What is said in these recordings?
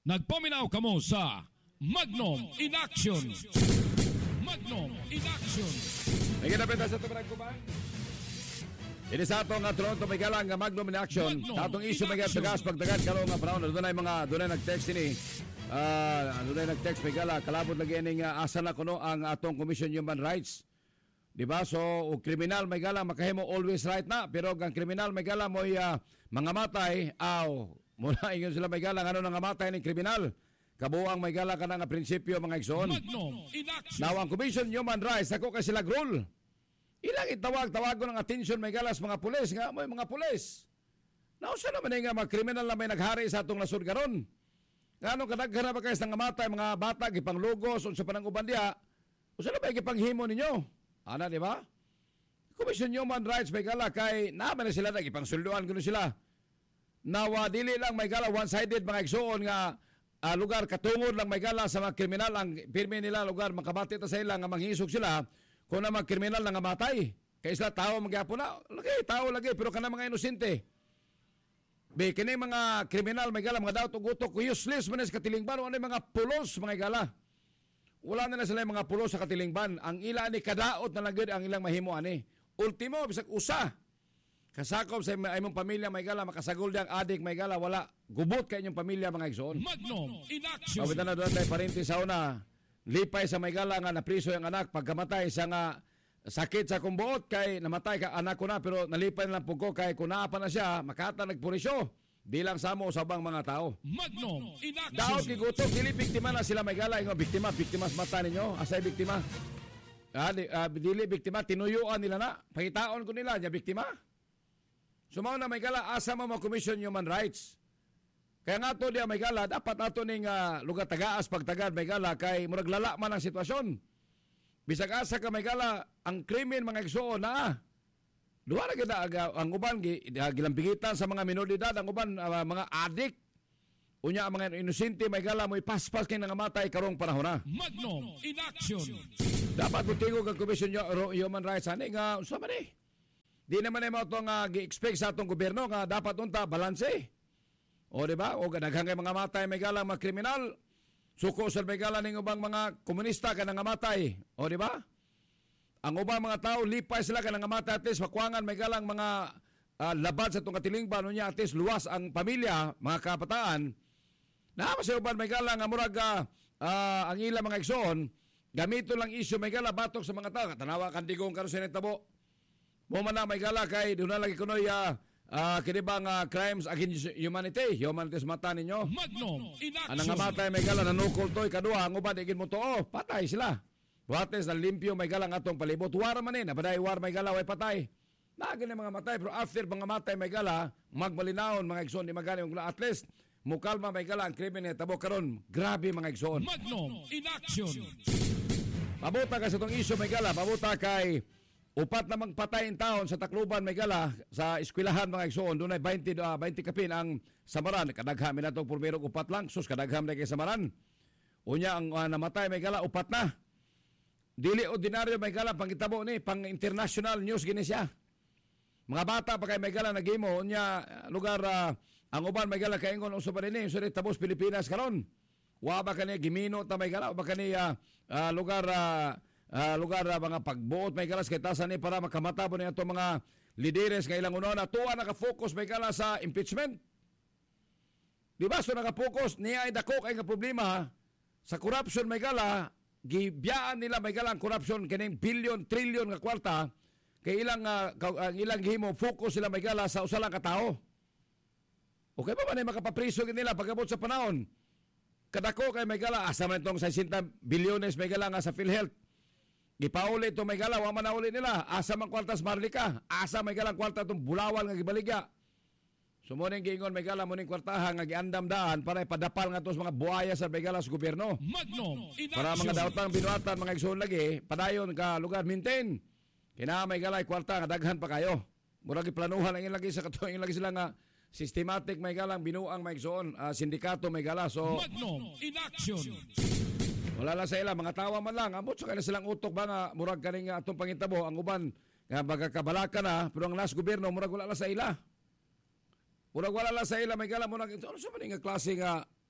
Nagpaminaw kamo sa Magnum in Action. Magnum in Action. May kinapita sa tumarang kuman. Ini sa atong Toronto may galang nga Magnum in Action. Atong issue may tagas pagdagan karon nga panahon doon nag-text ini. Doon nag-text may gala kalabot lagi ning asa na kuno ang atong Commission Human Rights. Diba? So, kriminal may gala makahimo always right na, pero ang kriminal may gala mo'y mga matay, muna ingon sila may gala ano nga matay ng kriminal. Kabuang may gala ka na nga prinsipyo mga igsoon. Now, ang Commission Human Rights, ako kasi sila rule. Ilang tawag ko ng attention may gala sa mga pulis, nga may mga pulis. Now, saan naman nga mga kriminal na may naghari sa atong nasod karon? Ngano kadaghan ba kayo sa nga matay, mga bata, gipanglugos, unsa pa ng uban diha, unsa na ba gipanghimo ninyo? Ana, di ba? Commission Human Rights may gala kay naman na sila nagipangsulduan kuno sila. Nawa dili lang may gala one-sided mga igsoon nga lugar katungod lang may gala sa mga kriminal ang pirmi nila lugar makabati ta sa ila nga manghisog sila kung na mga kriminal nga matay. Kay sila tao magyapon na tao lagi pero kana mga inosente. Be kini mga kriminal may gala mga daot ug utok useless man sa katilingban ano mga pulos mga gala. Wala na sila mga pulos sa katilingban. Ang ila ni kadaot na lang gud ang ilang mahimo ani. Ultimo bisag usa kasakop sa imong pamilya may gala makasagol diyang adik may gala wala gubot kay inyong pamilya mga igsoon. Magnum in Action. Pawitan na doon tayo parenti sa una. Lipay sa may gala nga napriso yung anak pagkamatay sa nga sakit sa kumbuot kay namatay ka anak ko na pero nalipay na lang po ko kay kunapa na siya makata nagpurisyo. Di lang samo sa bang mga tao. Magnum in Action. Daot gigutok dili biktima na sila may gala ingo biktima sa mata ninyo asay biktima. Dili biktima tinuyuan nila na pangitaon ko nila nya biktima. Sumaw na may gala, asa mo Commission Human Rights. Kaya nga to diya may gala, dapat ato ning lugar tagaas pagtagad may gala kay murag lala man ang sitwasyon. Bisag asa ka may gala, ang krimen mga igsoon na duwa na gid ang uban gilampigitan sa mga minoridad, ang uban mga adik. Unya ang mga inosente may gala mo'y paspas kay nangamatay karong panahon na. Magnum in Action. Dapat mutingog ang Commission Human Rights ani nga unsa man eh. Di naman ay mo itong gi-expect sa itong gobyerno nga dapat unta balanse. O diba? O daghang mga matay may galang mga kriminal. Suko sa may galang ng ubang mga komunista ka nangamatay. O diba? Ang ubang mga tao, lipay sila ka nangamatay atis, makwangan may galang mga labad sa itong katilingban. Niya atis, luwas ang pamilya, mga kabataan. Naman sa uban may galang nga murag ang ilang mga igsoon, gamito lang isyo may galang batok sa mga tao. Tanawa kandigong karon sa netabo. Mo man na may gala kay doon na lagi kunoy kinibang crimes against humanity sa mata ninyo. Magnum in Action. Anang matay may gala nanukol toy kadua ang uban digin mo to patay sila. Buhates na limpyo may gala atong palibot war man ni nabaday war may gala way patay. Nagi na mga matay pero after mga matay may gala magmalinaon mga igsoon di magani at least mukalma may gala ang krimen ni tabo karon grabe mga igsoon. Magnum in Action. Mabuta ka sa tong issue may gala mabuta kay upat namang patay in taon sa Tacloban may gala sa eskwelahan mga igsoon doon ay 20 kapin ang samaran kadagham na itong purmerong upat lang sus kadagham na kay samaran unya ang namatay may gala upat na dili ordinaryo may gala pangitabo ni pang international news gini siya mga bata pa kay may gala nagimo unya lugar ang uban may gala kaingon uso pa dinhi so tabos Pilipinas karon wa ba kani gimino ta may gala ba kani lugar mga pagbuot may galas kay tasan ni para makamatabo ni ato mga lideres nga ilang uno na tuwa naka-focus may galas sa impeachment. Di ba so naka-focus niya ay dako kay nga problema sa corruption may gala gibiyaan nila may gala ang corruption kining billion trillion nga kwarta kay ilang ilang himo focus sila may gala sa usa lang ka tawo. Okay pa man makapapriso nila pagabot sa panahon. Kadako kay may gala asa man itong 60 bilyones may gala nga sa PhilHealth. Gipauli ito may gala, wa man nauli nila. Asa man kwartas Marlica, asa may galang kwarta itong Bulawal nga gibaligya. Sumuning giingon may gala muning kwartahan nga giandam daan para ipadapal nga ito sa mga buhaya sa may gala sa gobyerno. Magnum in Action. Para mga daotang binuatan mga igsoon lagi, padayon ka lugar maintain. Kina may gala kwarta nga daghan pa kayo. Murag iplanuhan ang ilagi sa katuing ilagi sila nga systematic may galang binuang may igsoon, sindikato may gala. So Magnum in Action. wala lang sa ila, mga tawa man lang. Amot sa kanila silang utok ba nga, murag kaning atong pangitabo, ang uban, nga magkakabalaka na, pero ang last gobyerno, murag wala lang sa ila. Murag wala lang sa ila, may gala, murag, ano sa maning klase nga,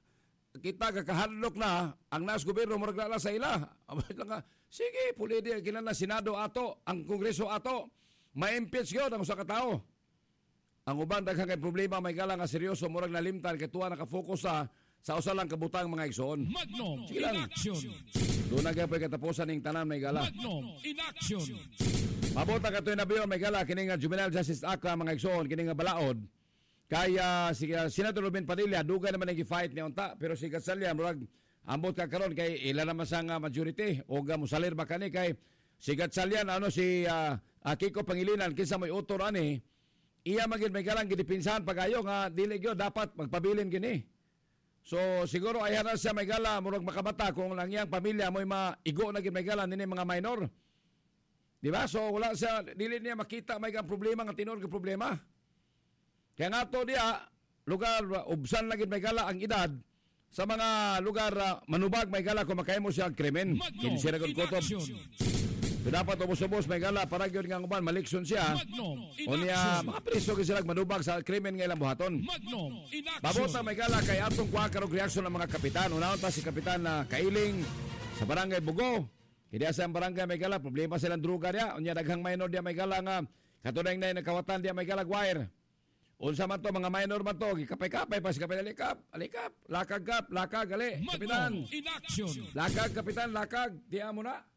kita kakahadlok na ang nas gobyerno mo naglala sa ila. Sige, pulidi kinan na Senado ato, ang Kongreso ato, ma-impeach yun ang usa ka tawo. Ang uban daghang kay problema may gala nga seryoso murag nalimtan kay tuwa naka-focus sa usa lang kabutang mga igsoon. Magnum in action. Doon na gyapon katapusan ning tanan may gala. Magnum in action. Mabuta ka to na biyo may gala kini nga Juvenile Justice Act mga igsoon kini nga balaod. Kaya si Senator Ruben Padilla dugay naman nag-fight ni unta pero si Gatchalian murag ambot ka karon kay ila naman sa nga majority o ga musalir ba kani kay si Gatchalian si Kiko Pangilinan kinsa may utor ani iya magid may galang gidipinsahan pagayo nga dili gyud dapat magpabilin kini. So siguro ay hanas siya may gala murag makabata kung lang iyang pamilya mo'y maigo na gid may gala nini mga minor. Di ba? So wala siya dili niya makita may problema nga tinor nga problema. Kaya nga to diya, lugar ubsan lagi may gala ang edad sa mga lugar manubag may gala kung makaya mo siya ang krimen. Kinisiragon ko to. Dapat ubos-ubos may gala para yun nga uban malikson siya. O niya mga preso kisilag manubag sa krimen nga ilang buhaton. Babota may gala kay atong kuha karong reaksyon ng mga kapitan. Unahon ta si Kapitan na Kailing sa Barangay Bugo. Kaya sa barangay may gala, problema silang druga niya. O niya daghang minor diya may gala nga katunay na nakawatan diya may gala wire. Unsa man to mga minor man to gikapay-kapay pa si Kapitan alikap lakag gali Kapitan lakag Kapitan lakag diya mo na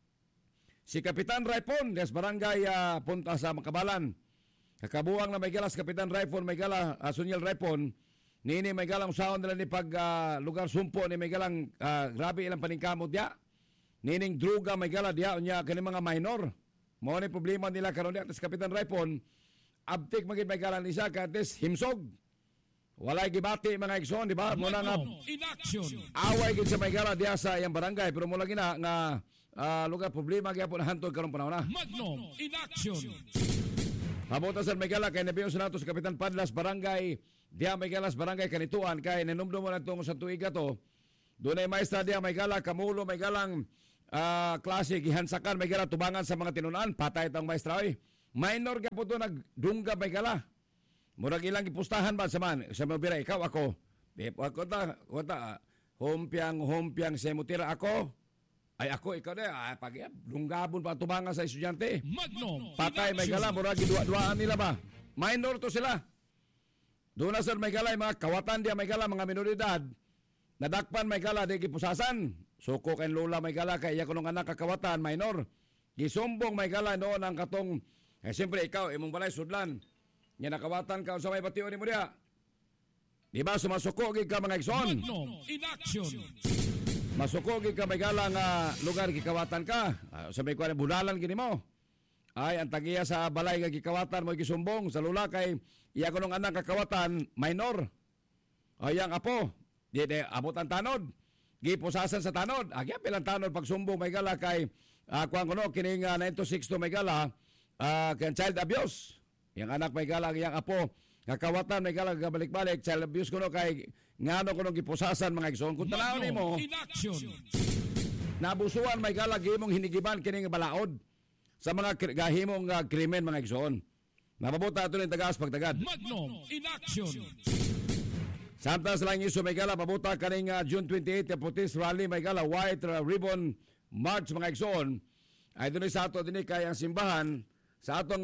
si Kapitan Raipon des barangay punta sa Makabalan kakabuang na may galas Kapitan Raipon may gala Sunyel Raipon nini may galang usaon nila ni pag lugar sumpo ni may galang grabe ilang paningkamot diya nining druga may gala diya unya kani mga minor mo ni problema nila karon diya si Kapitan Raipon abtik magid may galan isa kates himsog. Walay gibati mga igsoon, di ba? Muna nga away gid sa may gala diya sa iyang barangay pero mula gina nga lugar problema gyapon hantod karong panahon na. Magnum in action. Mabuta sa may gala kay nabiyo sa nato sa Kapitan Padlas barangay diya may galas barangay Kanituan kay nanumdum mo natong sa tuiga to. Doon ay maestra diya may gala kamulo may galang klase gihansakan may gala tubangan sa mga tinunan patay tang maestra oy. Minor ka po ito nagdungga may gala. Murag ilang ipustahan ba sa man? Sa mabira, ikaw ako. Ako ta, humpiang semutira ako. Ay ako, ikaw na, dunggabon pa tubangan sa estudyante. Magnum. Patay may gala, murag idua-duaan nila ba? Minor to sila. Doon na sir may gala, mga kawatan diya may gala, mga minoridad. Nadakpan may gala, di kipusasan. Suko kay lola may gala, kaya ko nung anak kakawatan, minor. Gisumbong may gala noon ang katong siyempre ikaw, imong balay sudlan. Nga nakawatan ka sa may batiyo ni mo diya. Di ba sumasukogig ka mga igsoon? In action. Masukogig ka may galang lugar gikawatan ka. Sa may kuwan budalan gini mo. Ay ang tagiya sa balay nga gikawatan mo gisumbong sa lula kay iya ko nung anak kakawatan minor. Ay ang apo. Di abot ang tanod. Gipusasan sa tanod. Agya pilang tanod pagsumbong may gala kay kuwan kuno kining 926 to may gala. Kaya child abuse. Yang anak may galang, yang apo, kakawatan may galang, gabalik-balik, child abuse ko no, kay ngano ko nung gipusasan mga igsoon. Kung tanaw ni mo, nabusuan may galang, himong hinigiban, kining balaod sa mga gahimong krimen mga igsoon. Napabuta ito ng tagas pagtagad. Magnum in action. Samtang sa lang iso may galang, pabuta kaning June 28, Putis Rally may galang, White Ribbon March mga igsoon. Ay doon sa ato din kay ang simbahan, sa atong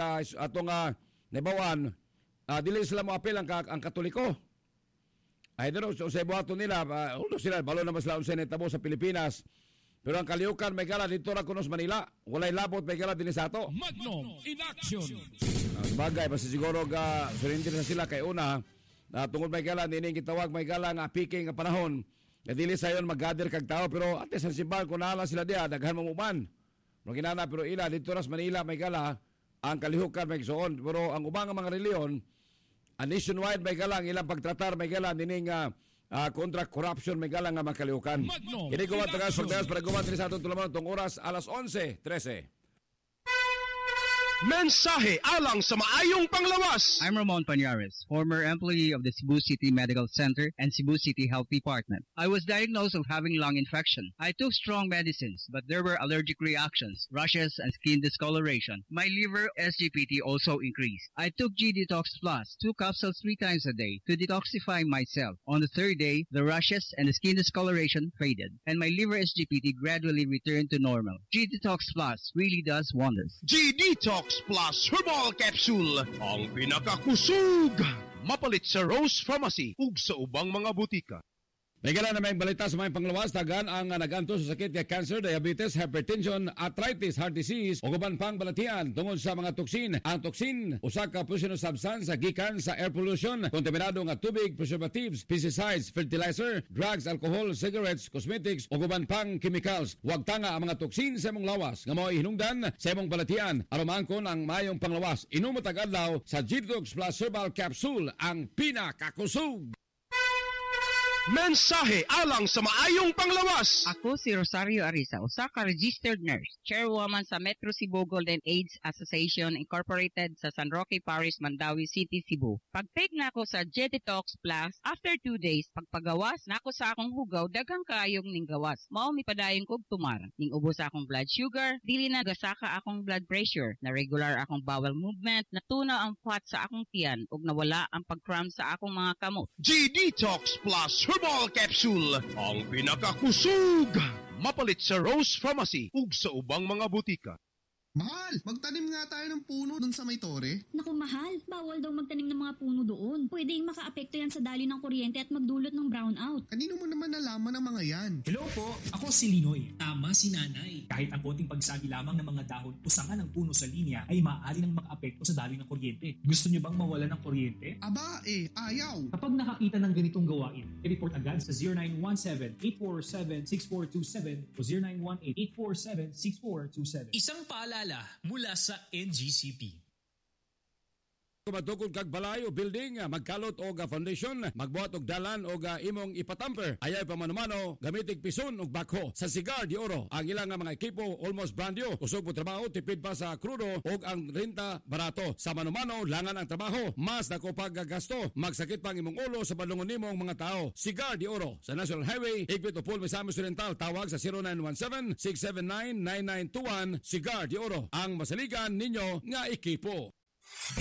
nebawan, dili sila mo apel ang Katoliko. Ay doon sa buhaton nila, ulo sila, balo naman sila unsay netabo sa Pilipinas. Pero ang kaliukan may gala dito ra kuno sa Manila. Walay labot may gala din sa ato. Magnum in action. Bagay basta siguro surrender na sila kay una. Tungod may gala nining gitawag may gala nga piking nga panahon. Dili sayon mag-gather kag tao pero at least ang simbahan kung naala sila diya daghan mo uban. Maginana pero ila dito ras Manila may gala ang kalihukan may soon pero ang ubang mga reliyon nationwide may gala ang ilang pagtratar may gala nining kontra corruption may gala nga makalihukan. Kini ko matagas pagdagas para gumatri sa atong tulaman tong oras alas 11:13. Mensahe alang sa maayong panglawas. I'm Ramon Pañares, former employee of the Cebu City Medical Center and Cebu City Health Department. I was diagnosed of having lung infection. I took strong medicines, but there were allergic reactions, rashes, and skin discoloration. My liver SGPT also increased. I took G-Detox Plus, 2 capsules 3 times a day to detoxify myself. On the third day, the rashes and the skin discoloration faded, and my liver SGPT gradually returned to normal. G-Detox Plus really does wonders. G-Detox Plus Herbal Capsule, ang pinakakusog. Mapalit sa Rose Pharmacy ug sa ubang mga butika. May gala na may balita sa mga panglawas, tagan ang naganto sa sakit kay cancer, diabetes, hypertension, arthritis, heart disease, o guban pang balatian tungod sa mga toksin. Ang toksin, usa ka poisonous substance gikan sa air pollution, kontaminado nga tubig, preservatives, pesticides, fertilizer, drugs, alcohol, cigarettes, cosmetics, o guban pang chemicals. Huwag tanga ang mga toksin sa imong lawas nga mao hinungdan sa imong balatian aron maangkon ang mayong panglawas. Inom matag adlaw sa G-Detox Plus Herbal Capsule, ang pinakakusog. Mensahe alang sa maayong panglawas. Ako si Rosario Arisa, usa ka registered nurse, chairwoman sa Metro Cebu Golden AIDS Association Incorporated sa San Roque Parish, Mandawi City, Cebu. Pag-take na ako sa G-Detox Plus, after 2 days, pagpagawas na ako sa akong hugaw, daghang kaayong ning gawas. Mao mi padayon kog tumar. Ning ubos akong blood sugar, dili na gasaka akong blood pressure, na regular akong bowel movement, natunaw ang fat sa akong tiyan, ug nawala ang pag-cramp sa akong mga kamot. G-Detox Plus Herbal Capsule, ang pinakakusog. Mapalit sa Rose Pharmacy ug sa ubang mga butika. Mahal, magtanim nga tayo ng puno dun sa may tore. Naku mahal, bawal daw magtanim ng mga puno doon. Pwedeng makaapekto yan sa daloy ng kuryente at magdulot ng brownout. Kanino mo naman nalaman ang mga yan? Hello po, ako si Linoy. Tama si Nanay. Kahit ang konting pagsagi lamang ng mga dahon o sanga ng puno sa linya ay maaari nang makaapekto sa daloy ng kuryente. Gusto niyo bang mawala ng kuryente? Aba ayaw. Kapag nakakita ng ganitong gawain, i-report agad sa 0917-847-6427 o 0918-847-6427. Isang paalala mula sa NGCP. Kumatukod kag balay o building, magkalot o foundation, magbuhat og dalan o imong ipatamper. Ayay pamanumano, gamitig pison o bakho. Sa Cigar de Oro, ang ilang mga ekipo almost brand new. Usog po trabaho, tipid pa sa krudo o ang renta barato. Sa manumano, langan ang trabaho, mas dako paggasto. Magsakit pang imong ulo sa balungon nimong mga tao. Cigar de Oro, sa National Highway, Higpit o Misamis Oriental, tawag sa 0917-679-9921. Cigar de Oro, ang masaligan ninyo nga ekipo.